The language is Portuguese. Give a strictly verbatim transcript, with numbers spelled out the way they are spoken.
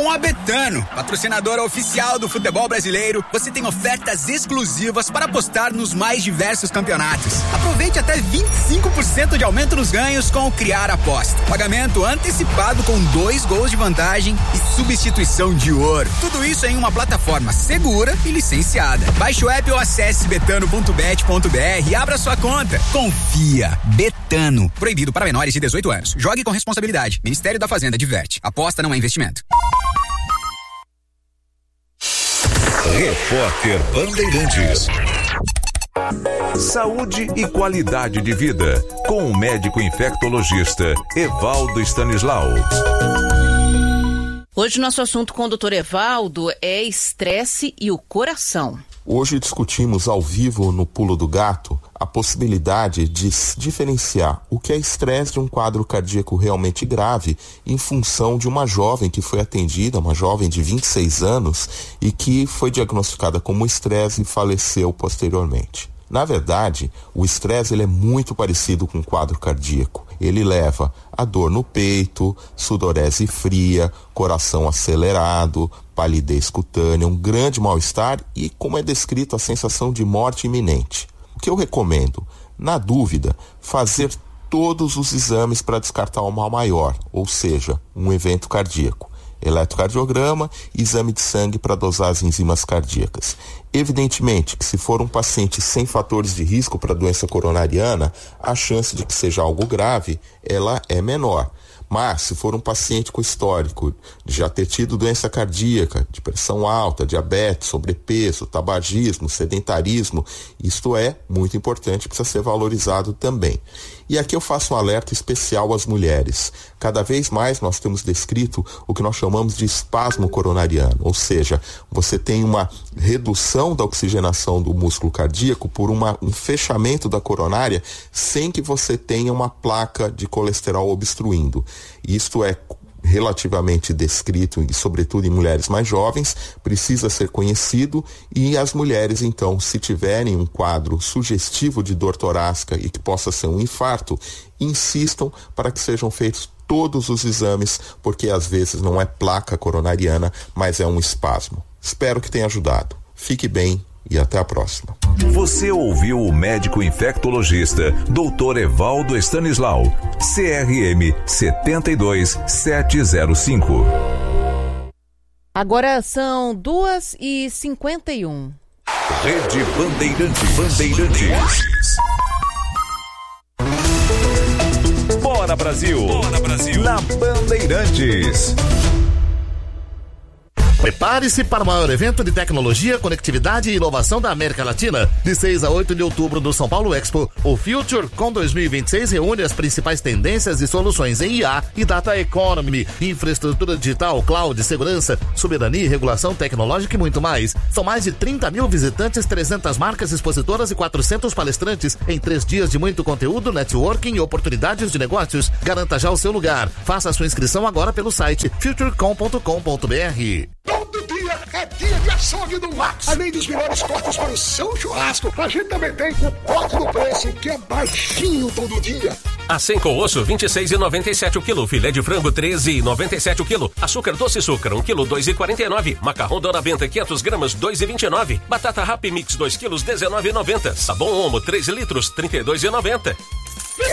Com a Betano, patrocinadora oficial do futebol brasileiro, você tem ofertas exclusivas para apostar nos mais diversos campeonatos. Aproveite até vinte e cinco por cento de aumento nos ganhos com o Criar Aposta. Pagamento antecipado com dois gols de vantagem e substituição de ouro. Tudo isso em uma plataforma segura e licenciada. Baixe o app ou acesse betano ponto bet ponto br e abra sua conta. Confia. Betano. Proibido para menores de dezoito anos. Jogue com responsabilidade. Ministério da Fazenda diverte. Aposta não é investimento. Repórter Bandeirantes. Saúde e qualidade de vida, com o médico infectologista Evaldo Stanislau. Hoje nosso assunto com o doutor Evaldo é estresse e o coração. Hoje discutimos ao vivo no Pulo do Gato a possibilidade de diferenciar o que é estresse de um quadro cardíaco realmente grave em função de uma jovem que foi atendida, uma jovem de vinte e seis anos e que foi diagnosticada como estresse e faleceu posteriormente. Na verdade, o estresse ele é muito parecido com o quadro cardíaco. Ele leva a dor no peito, sudorese fria, coração acelerado, palidez cutânea, um grande mal-estar e, como é descrito, a sensação de morte iminente. O que eu recomendo? Na dúvida, fazer todos os exames para descartar o mal maior, ou seja, um evento cardíaco. Eletrocardiograma e exame de sangue para dosar as enzimas cardíacas. Evidentemente que se for um paciente sem fatores de risco para doença coronariana, a chance de que seja algo grave, ela é menor. Mas se for um paciente com histórico de já ter tido doença cardíaca, de pressão alta, diabetes, sobrepeso, tabagismo, sedentarismo, isto é muito importante, precisa ser valorizado também. E aqui eu faço um alerta especial às mulheres. Cada vez mais nós temos descrito o que nós chamamos de espasmo coronariano, ou seja, você tem uma redução da oxigenação do músculo cardíaco por uma, um fechamento da coronária sem que você tenha uma placa de colesterol obstruindo. Isto é relativamente descrito, e sobretudo em mulheres mais jovens, precisa ser conhecido, e as mulheres, então, se tiverem um quadro sugestivo de dor torácica e que possa ser um infarto, insistam para que sejam feitos todos os exames, porque às vezes não é placa coronariana, mas é um espasmo. Espero que tenha ajudado. Fique bem e até a próxima. Você ouviu o médico infectologista doutor Evaldo Stanislau, C R M sete dois sete zero cinco. Agora são duas e cinquenta e um. Rede Bandeirantes. Bandeirantes. Bora Brasil. Bora Brasil. Na Bandeirantes. Prepare-se para o maior evento de tecnologia, conectividade e inovação da América Latina. De seis a oito de outubro no São Paulo Expo, o FutureCon dois mil e vinte e seis reúne as principais tendências e soluções em I A e Data Economy, infraestrutura digital, cloud, segurança, soberania e regulação tecnológica e muito mais. São mais de trinta mil visitantes, trezentas marcas expositoras e quatrocentos palestrantes em três dias de muito conteúdo, networking e oportunidades de negócios. Garanta já o seu lugar. Faça a sua inscrição agora pelo site futurecom ponto com ponto b r. Todo dia é dia de açougue do Max. Além dos melhores cortes para o seu churrasco, a gente também tem o corte do preço, que é baixinho todo dia. Acém com osso, vinte e seis reais e noventa e sete o quilo. Filé de frango, treze reais e noventa e sete o quilo. Açúcar doce açúcar, um quilo, dois reais e quarenta e nove. Macarrão Dona Benta, quinhentas gramas, dois reais e vinte e nove. Batata Happy Mix, dois quilos, dezenove reais e noventa. Sabão Omo, três litros, trinta e dois reais e noventa.